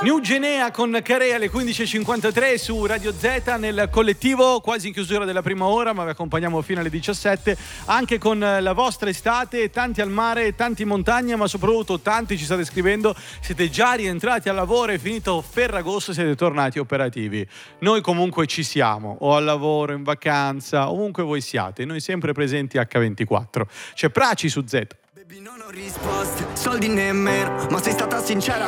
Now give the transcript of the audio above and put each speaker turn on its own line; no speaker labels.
New Genea con Carea alle 15.53 su Radio Z nel collettivo, quasi in chiusura della prima ora, ma vi accompagniamo fino alle 17 anche con la vostra estate, tanti al mare, tanti in montagna, ma soprattutto tanti ci state scrivendo, siete già rientrati al lavoro, è finito Ferragosto, siete tornati operativi. Noi comunque ci siamo, o al lavoro, in vacanza, ovunque voi siate, noi sempre presenti H24. C'è Praci su Z.
Baby, non ho risposte, soldi nemmeno, ma sei stata sincera